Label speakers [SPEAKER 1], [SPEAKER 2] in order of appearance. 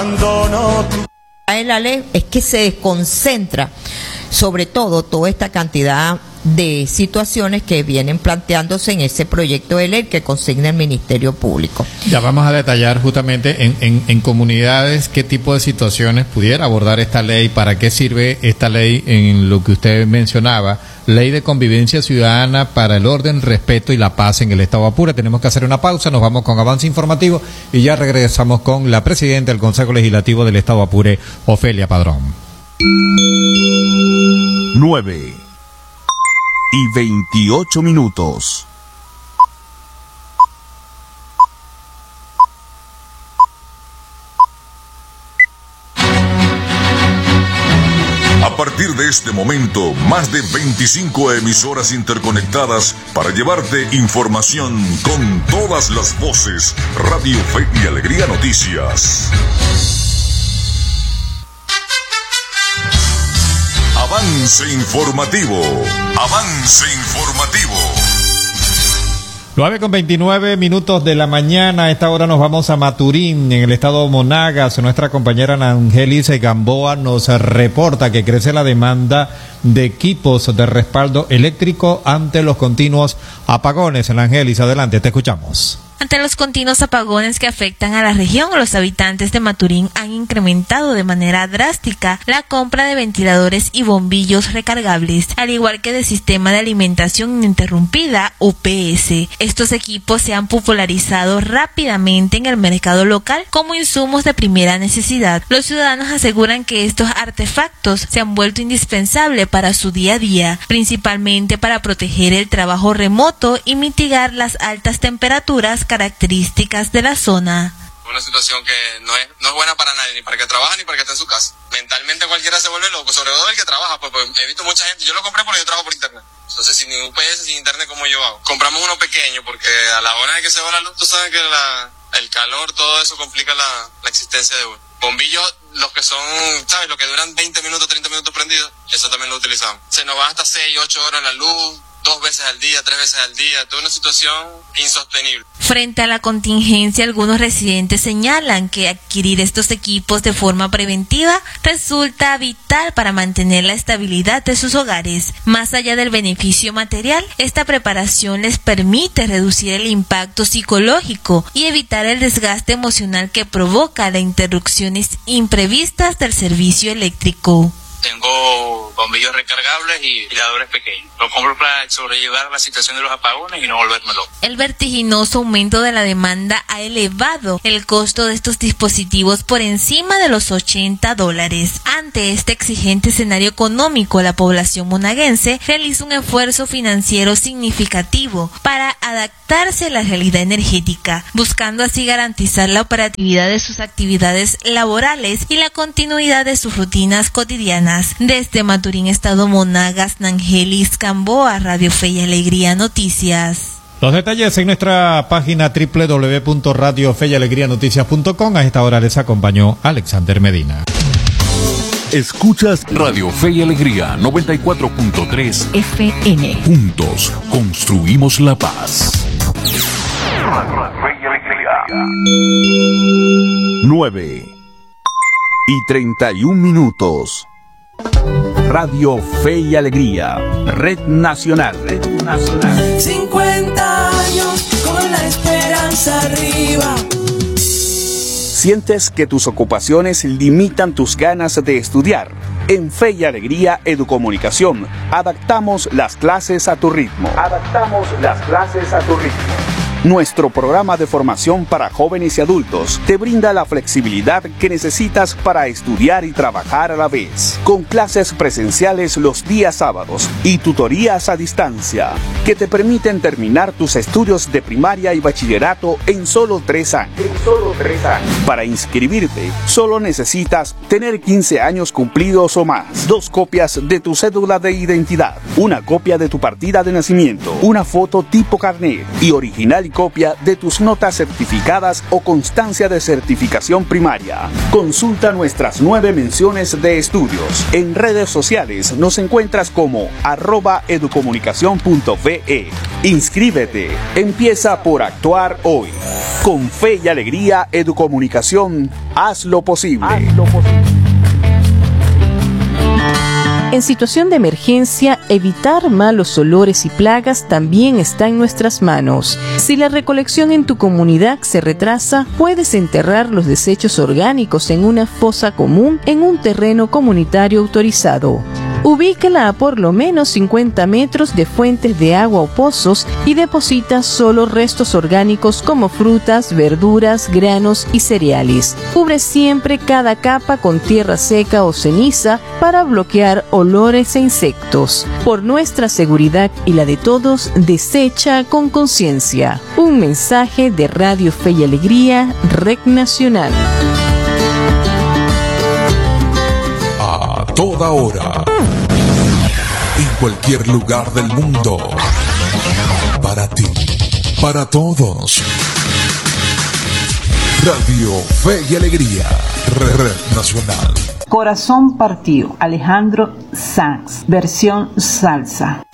[SPEAKER 1] abandono tu...
[SPEAKER 2] La ley es que se desconcentra sobre todo toda esta cantidad de situaciones que vienen planteándose en ese proyecto de ley que consigna el Ministerio Público.
[SPEAKER 3] Ya vamos a detallar justamente en comunidades qué tipo de situaciones pudiera abordar esta ley, para qué sirve esta ley en lo que usted mencionaba, ley de convivencia ciudadana para el orden, respeto y la paz en el Estado Apure. Tenemos que hacer una pausa, nos vamos con avance informativo y ya regresamos con la presidenta del Consejo Legislativo del Estado Apure, Ofelia Padrón.
[SPEAKER 4] 9:28.
[SPEAKER 5] A partir de este momento, más de 25 emisoras interconectadas para llevarte información con todas las voces. Radio Fe y Alegría Noticias. Avance informativo. Avance informativo.
[SPEAKER 3] 9:29 de la mañana. A esta hora nos vamos a Maturín, en el estado Monagas. Nuestra compañera Angelis Gamboa nos reporta que crece la demanda de equipos de respaldo eléctrico ante los continuos apagones. Angelis, adelante, te escuchamos.
[SPEAKER 6] Ante los continuos apagones que afectan a la región, los habitantes de Maturín han incrementado de manera drástica la compra de ventiladores y bombillos recargables, al igual que de sistema de alimentación ininterrumpida, UPS. Estos equipos se han popularizado rápidamente en el mercado local como insumos de primera necesidad. Los ciudadanos aseguran que estos artefactos se han vuelto indispensables para su día a día, principalmente para proteger el trabajo remoto y mitigar las altas temperaturas características de la zona.
[SPEAKER 7] Una situación que no es buena para nadie, ni para el que trabaja ni para el que está en su casa. Mentalmente cualquiera se vuelve loco, sobre todo el que trabaja, pues he visto mucha gente. Yo lo compré porque yo trabajo por internet. Entonces, sin UPS, sin internet, ¿cómo yo hago? Compramos uno pequeño porque a la hora de que se va la luz, tú sabes que el calor, todo eso complica la existencia de uno. Bombillos, los que son, ¿sabes? Los que duran 20 minutos, 30 minutos prendidos, eso también lo utilizamos. Se nos va hasta 6, 8 horas la luz, 2 veces al día, 3 veces al día, toda una situación insostenible.
[SPEAKER 6] Frente a la contingencia, algunos residentes señalan que adquirir estos equipos de forma preventiva resulta vital para mantener la estabilidad de sus hogares. Más allá del beneficio material, esta preparación les permite reducir el impacto psicológico y evitar el desgaste emocional que provoca las interrupciones imprevistas del servicio eléctrico.
[SPEAKER 7] Tengo bombillos recargables y ventiladores pequeños. Lo compro para sobrellevar la situación de los apagones y no volvérmelo.
[SPEAKER 6] El vertiginoso aumento de la demanda ha elevado el costo de estos dispositivos por encima de los $80. Ante este exigente escenario económico, la población monaguense realiza un esfuerzo financiero significativo para adaptarse a la realidad energética, buscando así garantizar la operatividad de sus actividades laborales y la continuidad de sus rutinas cotidianas. Desde Maturín, estado Monagas, Angelis Gamboa, Radio Fe y Alegría Noticias.
[SPEAKER 3] Los detalles en nuestra página www.radiofeyalegrianoticias.com. A esta hora les acompañó Alexander Medina.
[SPEAKER 4] Escuchas Radio Fe y Alegría 94.3
[SPEAKER 8] FM.
[SPEAKER 4] Juntos construimos la paz. 9:31. Radio Fe y Alegría, Red Nacional.
[SPEAKER 1] 50 años con la esperanza arriba.
[SPEAKER 4] ¿Sientes que tus ocupaciones limitan tus ganas de estudiar? En Fe y Alegría Educomunicación, adaptamos las clases a tu ritmo. Nuestro programa de formación para jóvenes y adultos te brinda la flexibilidad que necesitas para estudiar y trabajar a la vez, con clases presenciales los días sábados y tutorías a distancia, que te permiten terminar tus estudios de primaria y bachillerato en solo 3 años. Para inscribirte, solo necesitas tener 15 años cumplidos o más, 2 copias de tu cédula de identidad, una copia de tu partida de nacimiento, una foto tipo carnet y original copia de tus notas certificadas o constancia de certificación primaria. Consulta nuestras 9 menciones de estudios. En redes sociales nos encuentras como @educomunicacion.ve. Inscríbete. Empieza por actuar hoy. Con fe y alegría, Educomunicación, haz lo posible.
[SPEAKER 8] En situación de emergencia, evitar malos olores y plagas también está en nuestras manos. Si la recolección en tu comunidad se retrasa, puedes enterrar los desechos orgánicos en una fosa común en un terreno comunitario autorizado. Ubícala a por lo menos 50 metros de fuentes de agua o pozos y deposita solo restos orgánicos como frutas, verduras, granos y cereales. Cubre siempre cada capa con tierra seca o ceniza para bloquear olores e insectos. Por nuestra seguridad y la de todos, desecha con conciencia. Un mensaje de Radio Fe y Alegría, Red Nacional.
[SPEAKER 9] A toda hora, en cualquier lugar del mundo, para ti, para todos. Radio Fe y Alegría, Red Nacional.
[SPEAKER 10] Corazón partido, Alejandro Sanz, versión salsa.